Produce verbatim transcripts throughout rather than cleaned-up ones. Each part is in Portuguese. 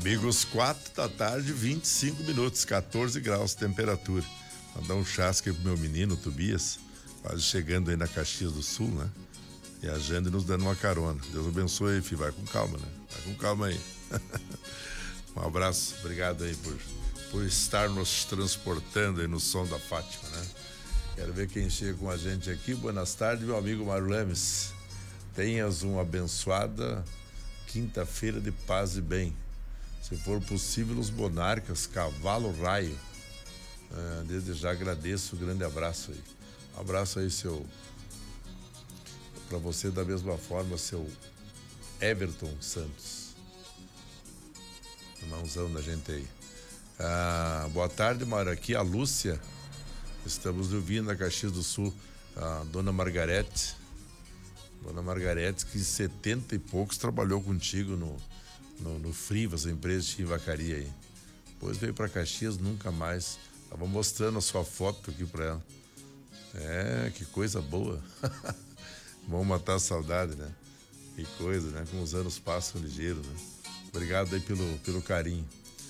Amigos, quatro da tarde, vinte e cinco minutos, quatorze graus de temperatura. Mandar um chasque aí pro meu menino, Tobias, quase chegando aí na Caxias do Sul, né? Viajando e nos dando uma carona. Deus abençoe aí, filho. Vai com calma, né? Vai com calma aí. Um abraço, obrigado aí por, por estar nos transportando aí no som da Fátima, né? Quero ver quem chega com a gente aqui. Boas tardes, meu amigo Mário Lemes. Tenhas uma abençoada quinta-feira de paz e bem. Se for possível, os monarcas, cavalo raio. É, desde já agradeço, um grande abraço aí. Um abraço aí, seu... Para você da mesma forma, seu Everton Santos. Irmãozão da gente aí. Ah, boa tarde, Mário. Aqui a Lúcia. Estamos ouvindo na Caxias do Sul a dona Margarete. Dona Margarete, que setenta e poucos trabalhou contigo no, no, no Frivas, a empresa de vacaria aí. Depois veio para Caxias, nunca mais. Tava mostrando a sua foto aqui para ela. É, que coisa boa. Vamos matar a saudade, né? Que coisa, né? Como os anos passam ligeiro, né? Obrigado aí pelo, pelo carinho.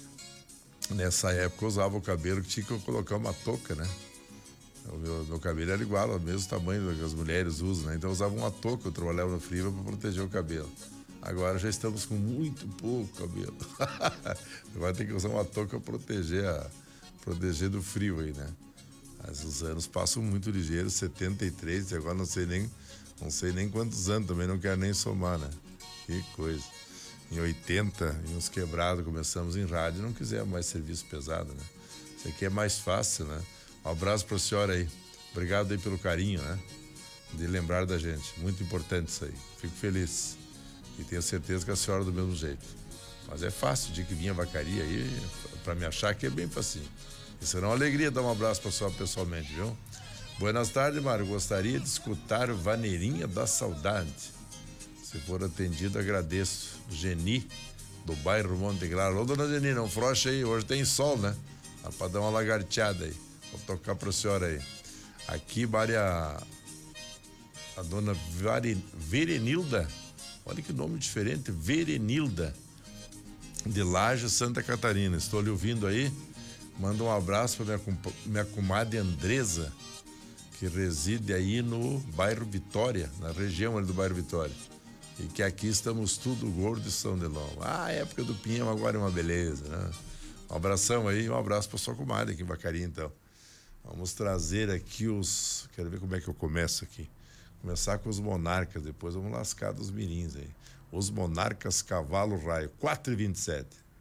Nessa época eu usava o cabelo que tinha que colocar uma touca, né? O meu, meu cabelo era igual, ao mesmo tamanho que as mulheres usam, né? Então eu usava uma touca, eu trabalhava no Friva para proteger o cabelo. Agora já estamos com muito pouco cabelo. Agora tem que usar uma touca para proteger, a, proteger do frio aí, né? Mas os anos passam muito ligeiros, setenta e três, e agora não sei nem, não sei nem quantos anos, também não quero nem somar, né? Que coisa. Em oitenta, em uns quebrados, começamos em rádio, não quisemos mais serviço pesado, né? Isso aqui é mais fácil, né? Um abraço para a senhora aí. Obrigado aí pelo carinho, né? De lembrar da gente. Muito importante isso aí. Fico feliz. E tenho certeza que a senhora do mesmo jeito. Mas é fácil de que vinha a vacaria aí, para me achar que é bem facinho. E será uma alegria dar um abraço para a senhora pessoalmente, viu? Boas tardes, Mário. Gostaria de escutar Vaneirinha da Saudade. Se for atendido, agradeço. Geni, do bairro Monte Claro. Ô, dona Geni, não frouxa aí. Hoje tem sol, né? Dá para dar uma lagarteada aí. Vou tocar para a senhora aí. Aqui, Maria, a dona Verenilda, olha que nome diferente, Verenilda, de Lages, Santa Catarina. Estou lhe ouvindo aí. Manda um abraço para minha, minha comadre Andresa, que reside aí no bairro Vitória, na região ali do bairro Vitória. E que aqui estamos tudo gordo e São Delão. Ah, a época do pinhão agora é uma beleza, né? Um abração aí, um abraço para sua comadre aqui em Vacaria, então. Vamos trazer aqui os... Quero ver como é que eu começo aqui. Começar com os monarcas, depois vamos lascar dos mirins aí. Os monarcas, cavalo raio, quatro e vinte e sete.